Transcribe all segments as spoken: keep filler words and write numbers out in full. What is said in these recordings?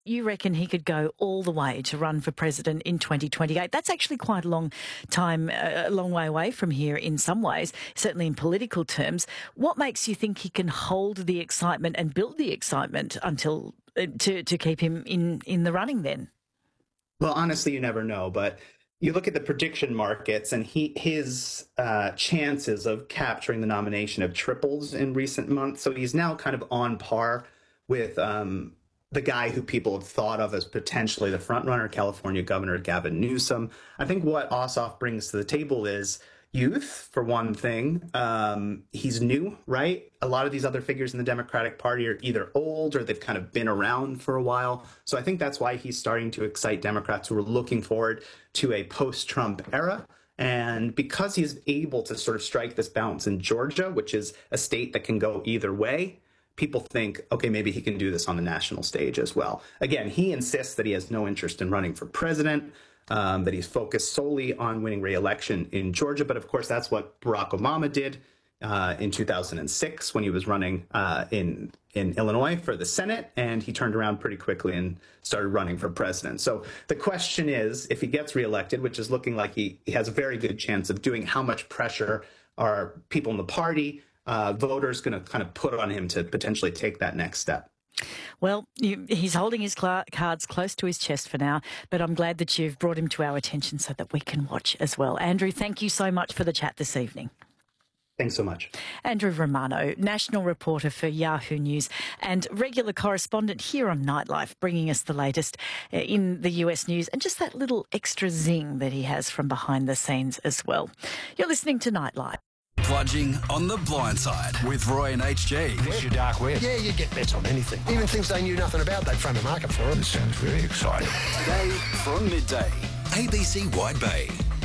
You reckon he could go all the way to run for president in twenty twenty-eight? That's actually quite a long time, a long way away from here in some ways, certainly in political terms. What makes you think he can hold the excitement and build the excitement until uh, to to keep him in, in the running then? Well, honestly, you never know, but you look at the prediction markets and he his uh, chances of capturing the nomination have tripled in recent months. So he's now kind of on par with um, the guy who people have thought of as potentially the frontrunner, California Governor Gavin Newsom. I think what Ossoff brings to the table is youth, for one thing. Um, he's new, right? A lot of these other figures in the Democratic Party are either old or they've kind of been around for a while. So I think that's why he's starting to excite Democrats who are looking forward to a post-Trump era. And because he's able to sort of strike this balance in Georgia, which is a state that can go either way, people think, okay, maybe he can do this on the national stage as well. Again, he insists that he has no interest in running for president. Um, that he's focused solely on winning re-election in Georgia. But of course, that's what Barack Obama did uh, in two thousand six when he was running uh, in, in Illinois for the Senate. And he turned around pretty quickly and started running for president. So the question is, if he gets reelected, which is looking like he, he has a very good chance of doing, how much pressure are people in the party, uh, voters going to kind of put on him to potentially take that next step? Well, you, he's holding his cl- cards close to his chest for now, but I'm glad that you've brought him to our attention so that we can watch as well. Andrew, thank you so much for the chat this evening. Thanks so much. Andrew Romano, national reporter for Yahoo News and regular correspondent here on Nightlife, bringing us the latest in the U S news and just that little extra zing that he has from behind the scenes as well. You're listening to Nightlife. Plunging on the blind side with Roy and H G. This your dark web. Yeah, you get bets on anything. Even things they knew nothing about, they'd frame a market for it. This sounds very exciting. Today from midday, A B C Wide Bay.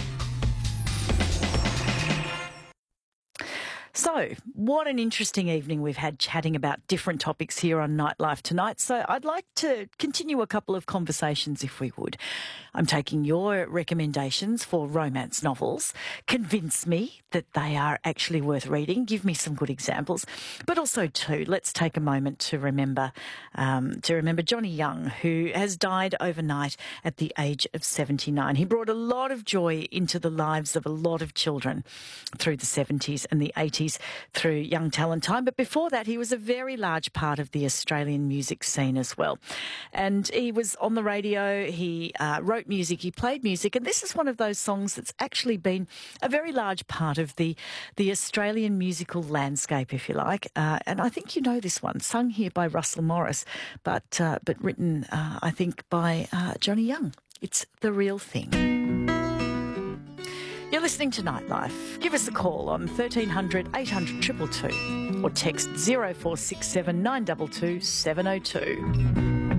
So, what an interesting evening we've had chatting about different topics here on Nightlife tonight. So, I'd like to continue a couple of conversations if we would. I'm taking your recommendations for romance novels. Convince me that they are actually worth reading. Give me some good examples. But also, too, let's take a moment to remember um, to remember Johnny Young, who has died overnight at the age of seventy-nine. He brought a lot of joy into the lives of a lot of children through the seventies and the eighties through Young Talent Time. But before that, he was a very large part of the Australian music scene as well. And he was on the radio, he uh, wrote music, he played music, and this is one of those songs that's actually been a very large part of the, the Australian musical landscape, if you like. Uh, and I think you know this one, sung here by Russell Morris, but, uh, but written, uh, I think, by uh, Johnny Young. It's The Real Thing. You're listening to Nightlife. Give us a call on thirteen hundred eight hundred two two two or text zero four six seven nine two two seven zero two.